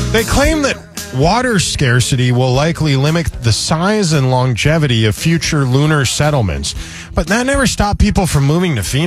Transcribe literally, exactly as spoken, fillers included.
They claim that water scarcity will likely limit the size and longevity of future lunar settlements, but that never stopped people from moving to Phoenix.